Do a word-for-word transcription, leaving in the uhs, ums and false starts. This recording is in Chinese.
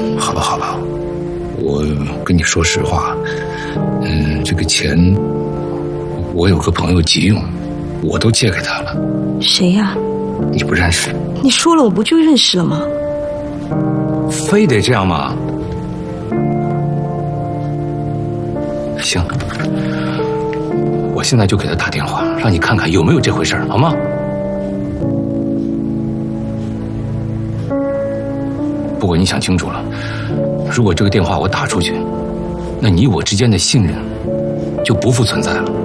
好吧，好吧，我跟你说实话，嗯，这个钱我有个朋友急用，我都借给他了。 谁呀？ 你不认识？ 你说了我不就认识了吗？ 非得这样吗？行，我现在就给他打电话，让你看看有没有这回事，好吗？不过你想清楚了，如果这个电话我打出去，那你我之间的信任就不复存在了。